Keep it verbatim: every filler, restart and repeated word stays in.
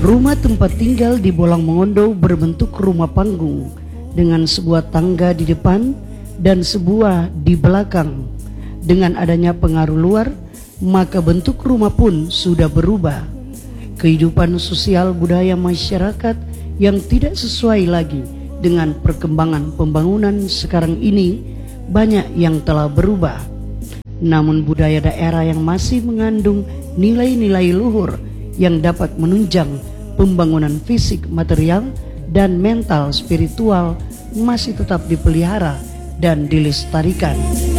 Rumah tempat tinggal di Bolang Mongondo berbentuk rumah panggung dengan sebuah tangga di depan dan sebuah di belakang. Dengan adanya pengaruh luar, maka bentuk rumah pun sudah berubah. Kehidupan sosial budaya masyarakat yang tidak sesuai lagi dengan perkembangan pembangunan sekarang ini banyak yang telah berubah. Namun budaya daerah yang masih mengandung nilai-nilai luhur yang dapat menunjang pembangunan fisik, material, dan mental spiritual masih tetap dipelihara dan dilestarikan.